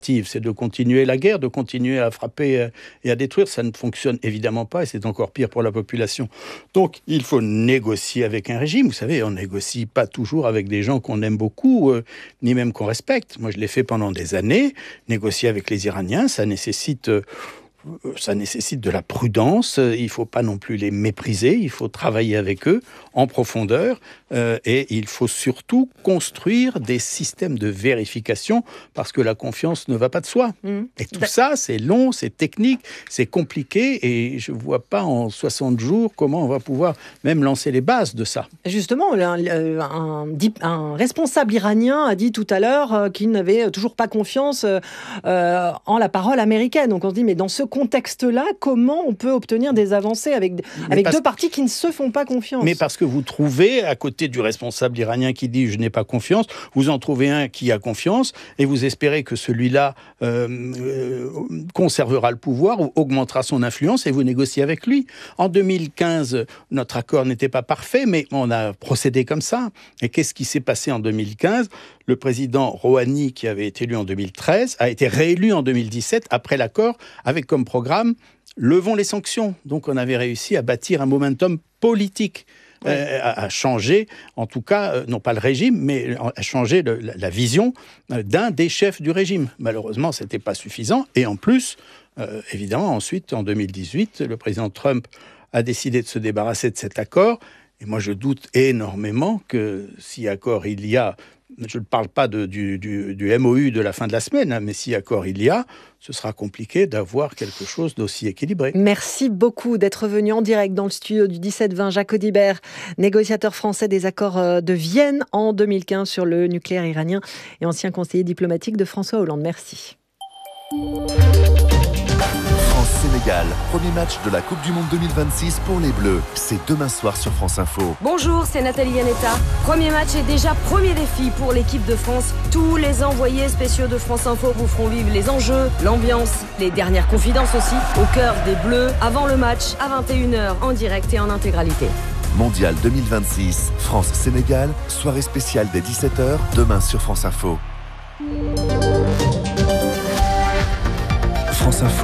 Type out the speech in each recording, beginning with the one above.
c'est de continuer la guerre, de continuer à frapper et à détruire. Ça ne fonctionne évidemment pas et c'est encore pire pour la population. Donc, il faut négocier avec un régime. Vous savez, on ne négocie pas toujours avec des gens qu'on aime beaucoup, ni même qu'on respecte. Moi, je l'ai fait pendant des années. Négocier avec les Iraniens, ça nécessite de la prudence. Il ne faut pas non plus les mépriser. Il faut travailler avec eux en profondeur. Et il faut surtout construire des systèmes de vérification parce que la confiance ne va pas de soi. Et tout ça, c'est long, c'est technique, c'est compliqué et je ne vois pas en 60 jours comment on va pouvoir même lancer les bases de ça. Justement, un responsable iranien a dit tout à l'heure qu'il n'avait toujours pas confiance en la parole américaine. Donc on se dit, mais dans ce contexte-là, comment on peut obtenir des avancées avec deux partis qui ne se font pas confiance ? Mais parce que vous trouvez, à côté du responsable iranien qui dit « je n'ai pas confiance », vous en trouvez un qui a confiance et vous espérez que celui-là conservera le pouvoir ou augmentera son influence et vous négociez avec lui. En 2015, notre accord n'était pas parfait, mais on a procédé comme ça. Et qu'est-ce qui s'est passé en 2015 ? Le président Rouhani, qui avait été élu en 2013, a été réélu en 2017 après l'accord avec comme programme « levons les sanctions ». Donc on avait réussi à bâtir un momentum politique. À changer, en tout cas, non pas le régime, mais à changer la vision d'un des chefs du régime. Malheureusement, ce n'était pas suffisant. Et en plus, évidemment, ensuite, en 2018, le président Trump a décidé de se débarrasser de cet accord. Et moi, je doute énormément que si accord il y a, je ne parle pas du MOU de la fin de la semaine, mais si accord il y a, ce sera compliqué d'avoir quelque chose d'aussi équilibré. Merci beaucoup d'être venu en direct dans le studio du 17-20. Jacques Audibert, négociateur français des accords de Vienne en 2015 sur le nucléaire iranien et ancien conseiller diplomatique de François Hollande. Merci. France-Sénégal, premier match de la Coupe du Monde 2026 pour les Bleus. C'est demain soir sur France Info. Bonjour, c'est Nathalie Yanetta. Premier match et déjà premier défi pour l'équipe de France. Tous les envoyés spéciaux de France Info vous feront vivre les enjeux, l'ambiance, les dernières confidences aussi, au cœur des Bleus, avant le match, à 21h, en direct et en intégralité. Mondial 2026, France-Sénégal, soirée spéciale dès 17h, demain sur France Info. France Info,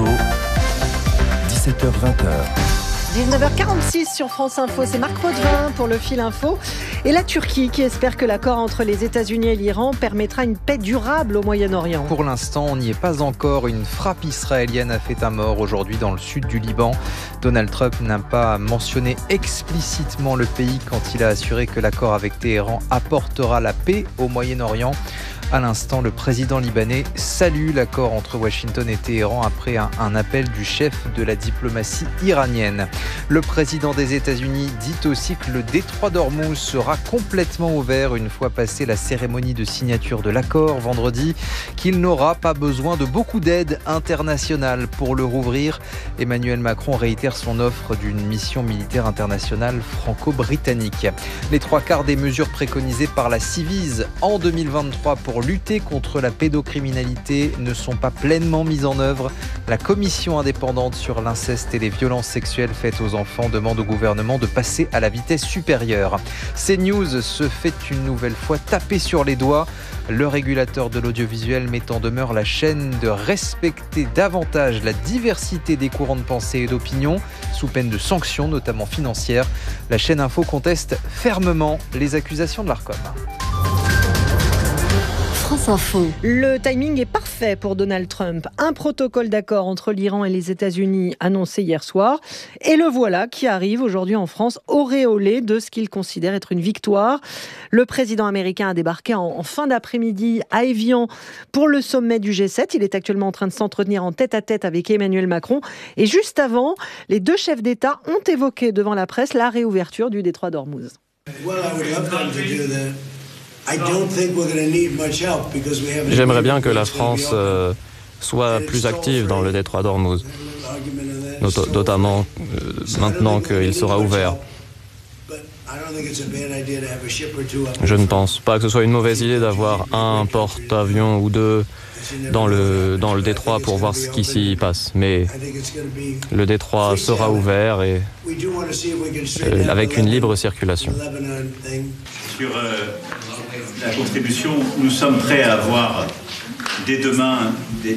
17h-20h. 19h46 sur France Info, c'est Marc Potvin pour le Fil Info. Et la Turquie qui espère que l'accord entre les États-Unis et l'Iran permettra une paix durable au Moyen-Orient. Pour l'instant, on n'y est pas encore. Une frappe israélienne a fait un mort aujourd'hui dans le sud du Liban. Donald Trump n'a pas mentionné explicitement le pays quand il a assuré que l'accord avec Téhéran apportera la paix au Moyen-Orient. À l'instant, le président libanais salue l'accord entre Washington et Téhéran après un appel du chef de la diplomatie iranienne. Le président des États-Unis dit aussi que le détroit d'Ormuz sera complètement ouvert une fois passée la cérémonie de signature de l'accord vendredi, qu'il n'aura pas besoin de beaucoup d'aide internationale pour le rouvrir. Emmanuel Macron réitère son offre d'une mission militaire internationale franco-britannique. Les 3/4 des mesures préconisées par la Civise en 2023 pour lutter contre la pédocriminalité ne sont pas pleinement mises en œuvre. La commission indépendante sur l'inceste et les violences sexuelles faites aux enfants demande au gouvernement de passer à la vitesse supérieure. CNews se fait une nouvelle fois taper sur les doigts. Le régulateur de l'audiovisuel met en demeure la chaîne de respecter davantage la diversité des courants de pensée et d'opinion, sous peine de sanctions, notamment financières. La chaîne Info conteste fermement les accusations de l'Arcom. France Info. Le timing est parfait pour Donald Trump. Un protocole d'accord entre l'Iran et les États-Unis annoncé hier soir. Et le voilà qui arrive aujourd'hui en France, auréolé de ce qu'il considère être une victoire. Le président américain a débarqué en fin d'après-midi à Évian pour le sommet du G7. Il est actuellement en train de s'entretenir en tête-à-tête avec Emmanuel Macron. Et juste avant, les deux chefs d'État ont évoqué devant la presse la réouverture du détroit d'Ormuz. J'aimerais bien que la France soit plus active dans le détroit d'Ormuz, notamment maintenant qu'il sera ouvert. Je ne pense pas que ce soit une mauvaise idée d'avoir un porte-avions ou deux dans le détroit pour voir ce qui s'y passe. Mais le détroit sera ouvert et avec une libre circulation. Sur la contribution, nous sommes prêts à avoir dès demain